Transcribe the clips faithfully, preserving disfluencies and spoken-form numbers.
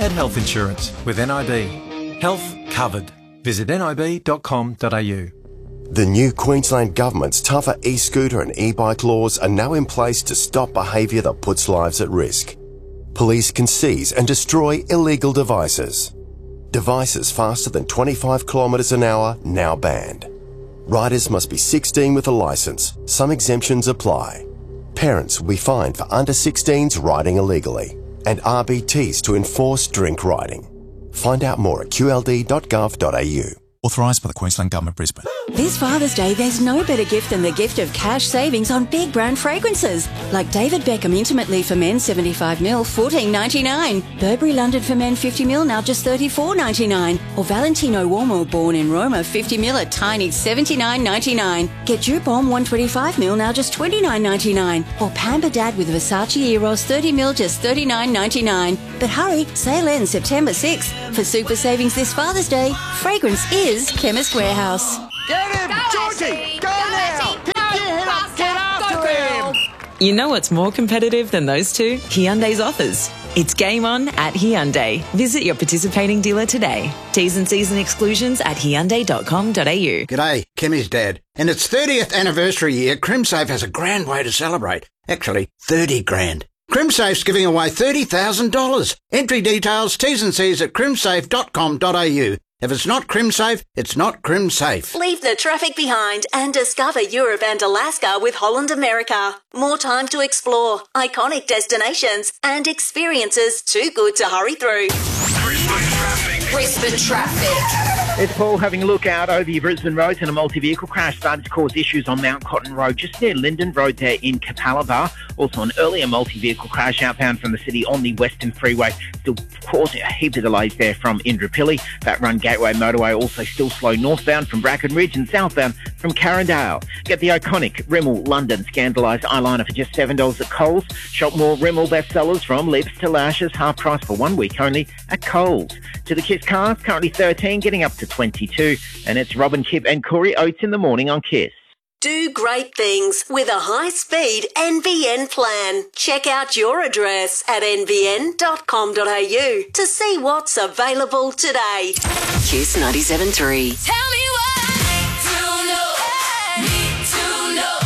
had health insurance with N I B. Health covered. Visit nib dot com dot a u. The new Queensland Government's tougher e-scooter and e-bike laws are now in place to stop behaviour that puts lives at risk. Police can seize and destroy illegal devices. Devices faster than twenty-five kilometres an hour now banned. Riders must be sixteen with a licence. Some exemptions apply. Parents will be fined for under sixteens riding illegally, and R B Ts to enforce drink riding. Find out more at q l d dot gov dot a u. Authorised by the Queensland Government, Brisbane. This Father's Day, there's no better gift than the gift of cash savings on big brand fragrances. Like David Beckham Intimately for men seventy-five mil, fourteen ninety-nine. Burberry London for men fifty mil, now just thirty-four ninety-nine. Or Valentino Uomo Born in Roma fifty mil, a tiny seventy-nine ninety-nine. Get Dupont one twenty-five mil, now just twenty-nine ninety-nine. Or Pamper Dad with Versace Eros thirty mil, just thirty-nine ninety-nine. But hurry, sale ends September sixth. For super savings this Father's Day, fragrance is Chemist Warehouse. Get him! Go Georgie! Go, go now! Pick your head up! Get after him! You know what's more competitive than those two? Hyundai's offers. It's game on at Hyundai. Visit your participating dealer today. T's and C's and exclusions at hyundai dot com dot a u. G'day, Kemi's dad. In its thirtieth anniversary year, CrimSafe has a grand way to celebrate. Actually, thirty grand. CrimSafe's giving away thirty thousand dollars. Entry details, T's and C's at crimsafe dot com dot a u. If it's not CrimSafe, it's not CrimSafe. Leave the traffic behind and discover Europe and Alaska with Holland America. More time to explore, iconic destinations and experiences too good to hurry through. Brisbane traffic. Brisbane traffic. It's Paul having a look out over your Brisbane roads, and a multi-vehicle crash started to cause issues on Mount Cotton Road just near Linden Road there in Capalaba. Also an earlier multi-vehicle crash outbound from the city on the Western Freeway, still causing a heap of delays there from Indooroopilly. That Run Gateway motorway also still slow northbound from Bracken Ridge and southbound from Carindale. Get the iconic Rimmel London Scandalised eyeliner for just seven dollars at Coles. Shop more Rimmel bestsellers from lips to lashes, half price for one week only at Coles. To the Kiss cars, currently thirteen, getting up to twenty-two. And it's Robin Kipp and Corey Oates in the morning on Kiss. Do great things with a high-speed N B N plan. Check out your address at n b n dot com dot a u to see what's available today. Kiss ninety-seven point three. Tell me what to know. Need to know.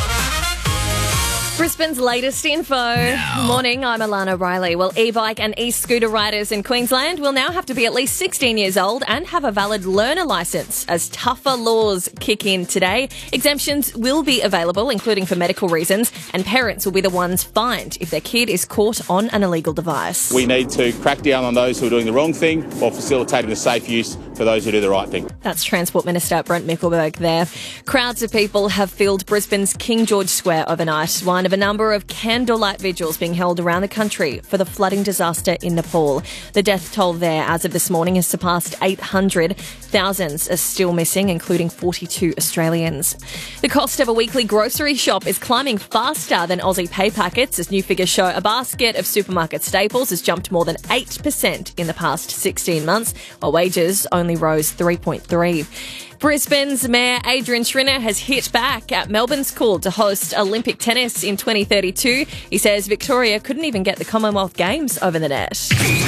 Brisbane's latest info. Now. Morning, I'm Alana Riley. Well, e-bike and e-scooter riders in Queensland will now have to be at least sixteen years old and have a valid learner licence as tougher laws kick in today. Exemptions will be available, including for medical reasons, and parents will be the ones fined if their kid is caught on an illegal device. We need to crack down on those who are doing the wrong thing while facilitating the safe use for those who do the right thing. That's Transport Minister Brent Mickelberg there. Crowds of people have filled Brisbane's King George Square overnight, one of a number of candlelight vigils being held around the country for the flooding disaster in Nepal. The death toll there as of this morning has surpassed eight hundred. Thousands are still missing, including forty-two Australians. The cost of a weekly grocery shop is climbing faster than Aussie pay packets, as new figures show a basket of supermarket staples has jumped more than eight percent in the past sixteen months, while wages only rose three point three. Brisbane's Mayor Adrian Schrinner has hit back at Melbourne's call to host Olympic tennis in twenty thirty-two. He says Victoria couldn't even get the Commonwealth Games over the net.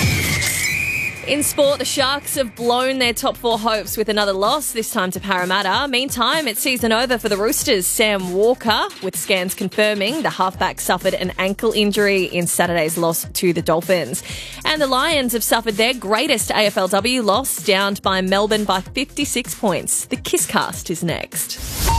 In sport, the Sharks have blown their top four hopes with another loss, this time to Parramatta. Meantime, it's season over for the Roosters' Sam Walker, with scans confirming the halfback suffered an ankle injury in Saturday's loss to the Dolphins. And the Lions have suffered their greatest A F L W loss, downed by Melbourne by fifty-six points. The Kisscast is next.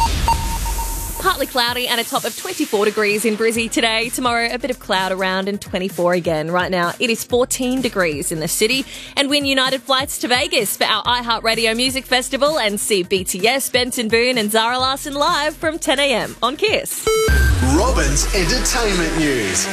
Partly cloudy and a top of twenty-four degrees in Brizzy today. Tomorrow, a bit of cloud around and twenty-four again. Right now, it is fourteen degrees in the city. And win United flights to Vegas for our iHeartRadio Music Festival and see B T S, Benson Boone and Zara Larsson live from ten a.m. on Kiss. Robin's Entertainment News.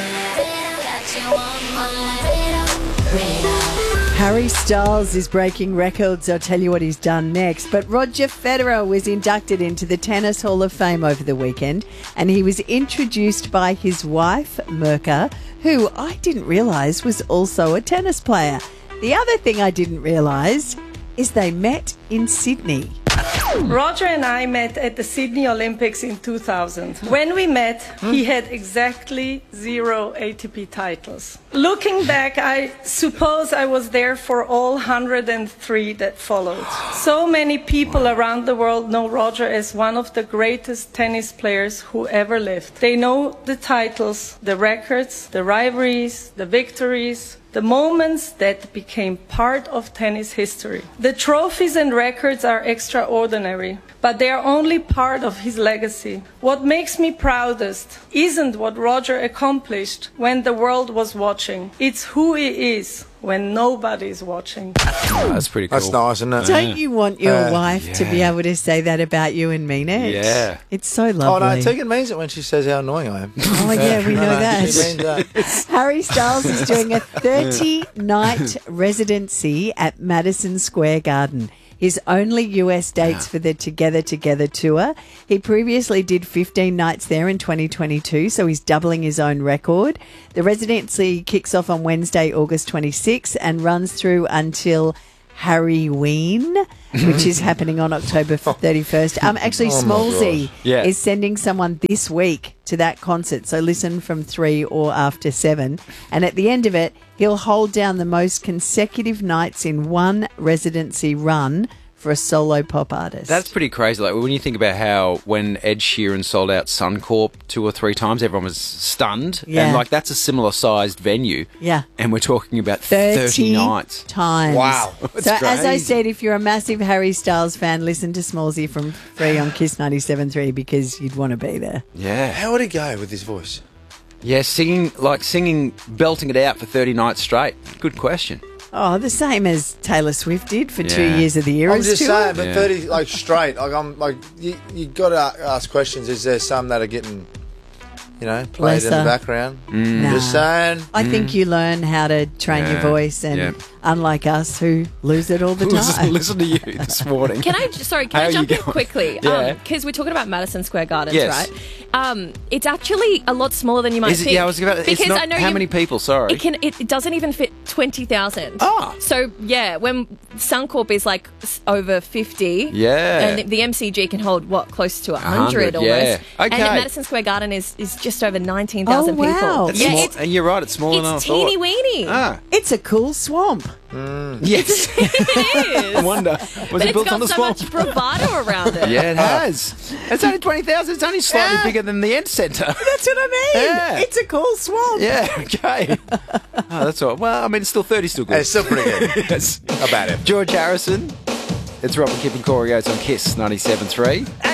Harry Styles is breaking records. I'll tell you what he's done next. But Roger Federer was inducted into the Tennis Hall of Fame over the weekend, and he was introduced by his wife, Mirka, who I didn't realise was also a tennis player. The other thing I didn't realise is they met in Sydney. Roger and I met at the Sydney Olympics in two thousand. When we met, he had exactly zero A T P titles. Looking back, I suppose I was there for all one hundred three that followed. So many people around the world know Roger as one of the greatest tennis players who ever lived. They know the titles, the records, the rivalries, the victories, the moments that became part of tennis history. The trophies and records are extraordinary, but they are only part of his legacy. What makes me proudest isn't what Roger accomplished when the world was watching. It's who he is when nobody's watching. Oh, that's pretty cool. That's nice, isn't it? Don't you want your Uh, wife yeah. to be able to say that about you and mean it? Yeah. It's so lovely. Oh, no, Tegan means it when she says how annoying I am. Oh, yeah, we No, know no, that. She means that. Harry Styles is doing a thirty-night residency at Madison Square Garden. His only U S dates for the Together Together tour. He previously did fifteen nights there in twenty twenty-two, so he's doubling his own record. The residency kicks off on Wednesday, August twenty-sixth, and runs through until Halloween, which is happening on October thirty-first. Um, actually, Oh, my Smallsy gosh. Yeah. is sending someone this week to that concert. So listen from three or after seven. And at the end of it, he'll hold down the most consecutive nights in one residency run for a solo pop artist. That's pretty crazy. Like when you think about how when Ed Sheeran sold out Suncorp two or three times, everyone was stunned. Yeah. And like that's a similar sized venue. Yeah. And we're talking about thirty, thirty nights. times. Wow. That's So as I crazy. said, if you're a massive Harry Styles fan, listen to Smallsy from three on Kiss ninety-seven point three because you'd want to be there. Yeah. How would he go with his voice? Yeah, singing like singing, belting it out for thirty nights straight. Good question. Oh, the same as Taylor Swift did for two Yeah. years of the I'm Eras just tour. saying, but Yeah. thirty like straight. Like I'm like you. You got to ask questions. Is there some that are getting, you know, played in Lesser. the background? Mm. Nah. Just saying. I think you learn how to train your Yeah. voice, and Yeah. unlike us who lose it all the Listen, time. listen to you this morning. Can I, j- sorry, can How I are jump you in going? quickly? Yeah. Because we're talking about Madison Square Gardens, Yes. right? Um, it's actually a lot smaller than you might Is it, think. yeah, I was about. It's Because not I know how you- many people. Sorry. It can. It, it doesn't even fit twenty thousand. Ah. So yeah, when Suncorp is like s- over fifty, Yeah. and the M C G can hold what close to a one hundred, hundred almost. yeah. And Okay. Madison Square Garden is is just over nineteen thousand Oh, wow. people. It's Yeah, small, it's, and you're right. It's smaller than I it's thought. teeny weeny. Ah. It's a cool swamp. Yes. It is. I wonder. Was but it built it's on got the so swamp? much bravado around it. Yeah, it has. It's only twenty thousand. It's only slightly Yeah. bigger than the Ed Centre. That's what I mean. Yeah. It's a cool swamp. Yeah, okay. Oh, that's all right. Well, I mean, it's still thirty, still good. It's still pretty good. Yes. About it. George Harrison. It's Robert Kip and Corey Oates on Kiss ninety-seven point three.